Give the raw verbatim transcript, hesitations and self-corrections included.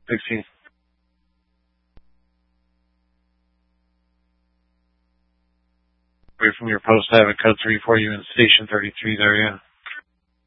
sixteen. Away from your post, I have a code three for you in station thirty-three there, yeah.